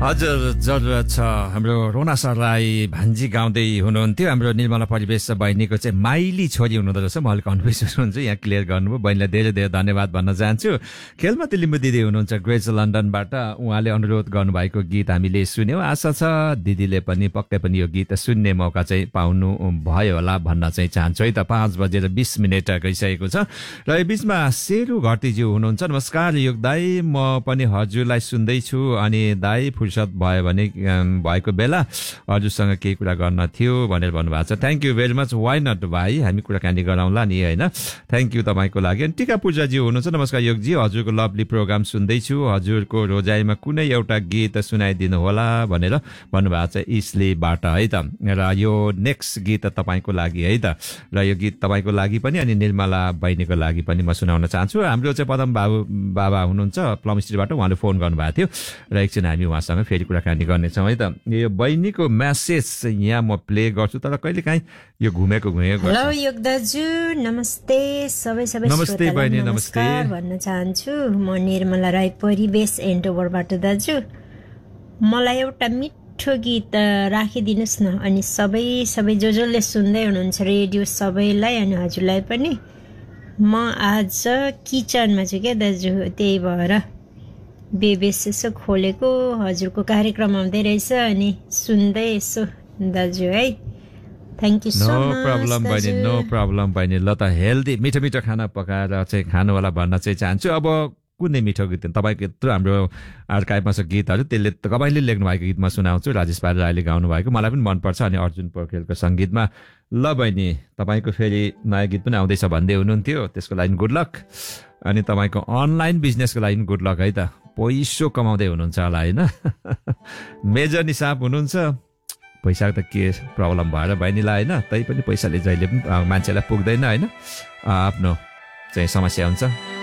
हजुर जरुरत छ। हाम्रो रोना सरलाई भान्जी गाउँदै हुनुहुन्थ्यो। हाम्रो निर्मला परिवेश बहिनीको चाहिँ माइली छोरी हुनुहुँदो रहेछ। म अलिक कन्फ्युज हुनुहुन्छ, यहाँ क्लियर गर्नुभयो। बहिनीलाई धेरै धेरै धन्यवाद भन्न चाहन्छु। खेलमती लिम्बू दिदी हुनुहुन्छ ग्रेज लन्डनबाट। उहाँले अनुरोध गर्नुभएको गीत हामीले सुन्यौँ। आशा छ दिदीले पनि पक्कै पनि यो गीत सुन्ने मौका चाहिँ पाउनु भयो होला भन्न चाहिँ चाहन्छु है त। 5:20 गइसकेको छ र यो बिचमा शेरू घरतीज्यू हुनुहुन्छ। नमस्कार योग दाई, म पनि हजुरलाई सुन्दैछु अनि दाई फुर्सद भयो भने भएको बेला हजुरसँग केही कुरा गर्न थियो भनेर भन्नुभएको छ। Thank you very much. Why not भाइ, हामी कुराकानी गराउँला नि होइन। थ्याङ्क यू तपाईँको लागि। अनि टिका पूजाजी हुनुहुन्छ। नमस्कार योगजी, हजुरको लभली प्रोग्राम सुन्दैछु। हजुरको रोजाइमा कुनै एउटा गीत सुनाइदिनु होला भनेर भन्नुभएको छ इस्लीबाट है त। र यो नेक्स्ट गीत तपाईँको लागि है त। र यो गीत तपाईँको लागि पनि अनि निर्मला बहिनीको लागि पनि म सुनाउन चाहन्छु। हाम्रो चाहिँ पदम बाबा हुनुहुन्छ प्लम स्ट्रीटबाट, उहाँले फोन गर्नुभएको थियो र एकछिन हामी उहाँसँग फेरि कुराकानी गर्नेछौँ है त। यो बहिनीको म्यासेज यहाँ म प्ले गर्छु, तर कहिलेकाहीँ यो घुमेको हेलो योग दाजु, नमस्ते सबै नमस्ते बहिनी, नमस्ते भन्न चाहन्छु। म निर्मला राई परिवेश एन्डोभरबाट दाजु। मलाई एउटा मिठो गीत राखिदिनुहोस् न। अनि सबै जसले सुन्दै हुनुहुन्छ रेडियो सबैलाई अनि हजुरलाई पनि। म आज किचनमा छु क्या दाजु, त्यही भएर बेबेस यसो खोलेको, हजुरको कार्यक्रम आउँदै रहेछ अनि सुन्दै यसो दाजु है। Thank you so much. No problem बहिनी। ल त हेल्दी मिठो मिठो खाना पकाएर चाहिँ खानुवाला भन्न चाहिँ चाहन्छु। अब कुनै मिठो गीत तपाईँको यत्रो हाम्रो आर्काइभमा छ गीतहरू, त्यसले तपाईँले लेख्नु भएको गीतमा सुनाउँछु। राजेश पाल राईले गाउनु भएको मलाई पनि मनपर्छ अनि अर्जुन पोखरेलको सङ्गीतमा। ल बहिनी, तपाईँको फेरि नयाँ गीत पनि आउँदैछ भन्दै हुनुहुन्थ्यो, त्यसको लागि गुड लक। अनि तपाईँको अनलाइन बिजनेसको लागि गुड लक है त। पैसो कमाउँदै हुनुहुन्छ होला होइन। मेजर निसाब हुनुहुन्छ। पैसा त के प्रब्लम भएर बहिनीलाई होइन, तै पनि पैसाले जहिले पनि मान्छेलाई पुग्दैन होइन, आफ्नो चाहिँ समस्या हुन्छ।